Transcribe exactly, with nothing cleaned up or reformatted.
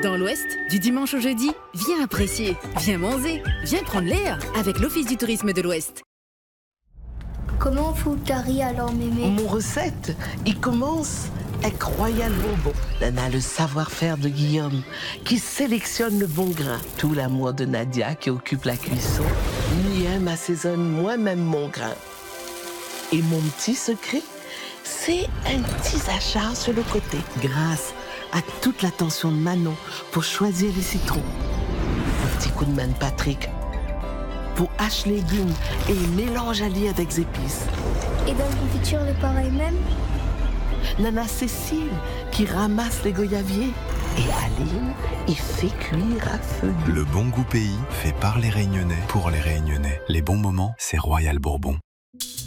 Dans l'Ouest, du dimanche au jeudi, viens apprécier, viens manger, viens prendre l'air avec l'Office du tourisme de l'Ouest. Comment on fait le curry alors, mémé? Mon recette, il commence avec Royal Bourbon. On a le savoir-faire de Guillaume qui sélectionne le bon grain. Tout l'amour de Nadia qui occupe la cuisson. Miem assaisonne moi-même mon grain. Et mon petit secret, c'est un petit achat sur le côté. Grâce à toute l'attention de Manon pour choisir les citrons. Un petit coup de main de Patrick pour hache légumes et mélange allié avec épices. Et dans la confiture, le pareil même? Nana Cécile qui ramasse les goyaviers. Et Aline, il fait cuire à feu doux. Le bon goût pays fait par les Réunionnais pour les Réunionnais. Les bons moments, c'est Royal Bourbon.